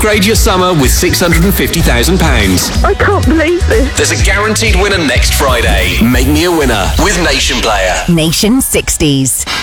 Upgrade your summer with £650,000. I can't believe this. There's a guaranteed winner next Friday. Make me a winner with Nation Player. Nation 60s.